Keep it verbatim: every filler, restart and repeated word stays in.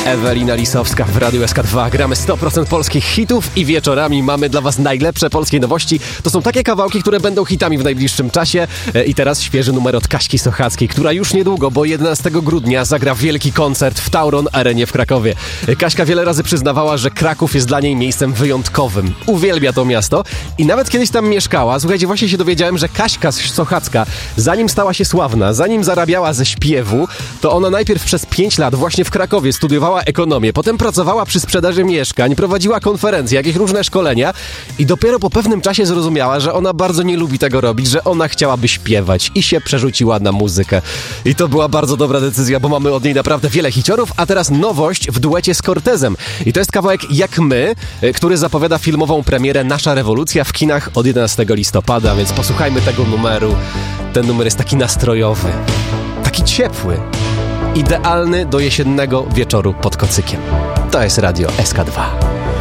Ewelina Lisowska w Radiu S K dwa. Gramy sto procent polskich hitów i wieczorami mamy dla was najlepsze polskie nowości. To są takie kawałki, które będą hitami w najbliższym czasie. I teraz świeży numer od Kaśki Sochackiej, która już niedługo, bo jedenastego grudnia zagra wielki koncert w Tauron Arenie w Krakowie. Kaśka wiele razy przyznawała, że Kraków jest dla niej miejscem wyjątkowym. Uwielbia to miasto i nawet kiedyś tam mieszkała. Słuchajcie, właśnie się dowiedziałem, że Kaśka Sochacka, zanim stała się sławna, zanim zarabiała ze śpiewu, to ona najpierw przez pięć lat właśnie w Krakowie studiowała ekonomię, potem pracowała przy sprzedaży mieszkań, prowadziła konferencje, jakieś różne szkolenia i dopiero po pewnym czasie zrozumiała, że ona bardzo nie lubi tego robić, że ona chciałaby śpiewać i się przerzuciła na muzykę. I to była bardzo dobra decyzja, bo mamy od niej naprawdę wiele hiciorów, a teraz nowość w duecie z Cortezem. I to jest kawałek Jak my, który zapowiada filmową premierę Nasza rewolucja w kinach od jedenastego listopada, więc posłuchajmy tego numeru. Ten numer jest taki nastrojowy, taki ciepły. Idealny do jesiennego wieczoru pod kocykiem. To jest Radio S K dwa.